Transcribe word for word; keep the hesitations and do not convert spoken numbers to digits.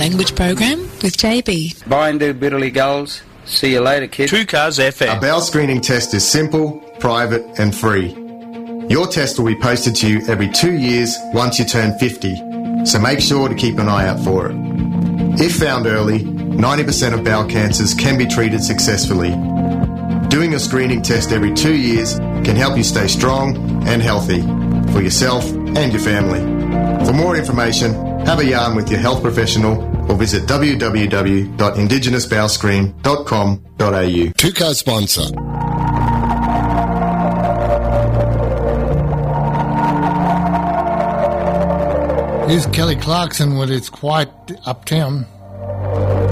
language program with J B. Bye and do bitterly gulls. See you later, kids. Two Cars F M. A bowel screening test is simple, private and free. Your test will be posted to you every two years once you turn fifty, so make sure to keep an eye out for it. If found early, ninety percent of bowel cancers can be treated successfully. Doing a screening test every two years can help you stay strong and healthy for yourself and your family. For more information, have a yarn with your health professional or visit w w w dot indigenous bowel screen dot com dot a u. Two Car sponsor. Here's Kelly Clarkson with It's Quiet Uptown.